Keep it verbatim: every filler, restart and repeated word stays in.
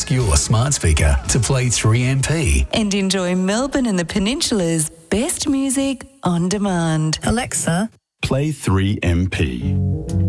ask your smart speaker to play three M P. And enjoy Melbourne and the Peninsula's best music on demand. Alexa, play three M P.